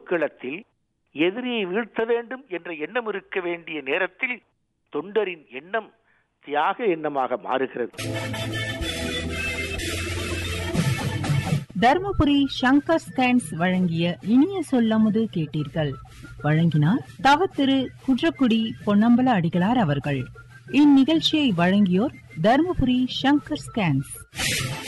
போர்க்களத்தில் எதிரியை வீழ்த்த வேண்டும் என்ற எண்ணம் இருக்க வேண்டிய நேரத்தில் தொண்டரின் எண்ணம் தியாக எண்ணமாக மாறுகிறது. தர்மபுரி சங்கர் ஸ்கேன்ஸ் வழங்கிய இனிய சொல்லமுது கேட்டீர்கள். வழங்கினார் தவத்திரு குன்றக்குடி பொன்னம்பல அடிகளார் அவர்கள். இந்நிகழ்ச்சியை வழங்கியோர் தர்மபுரி சங்கர் ஸ்கேன்ஸ்.